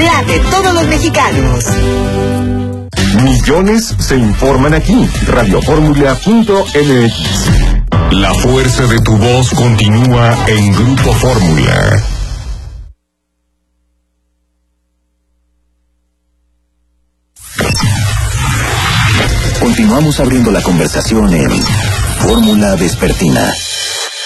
la de todos los mexicanos. Millones se informan aquí. Radioformula.mx. La fuerza de tu voz continúa en Grupo Fórmula. Continuamos abriendo la conversación en Fórmula Vespertina.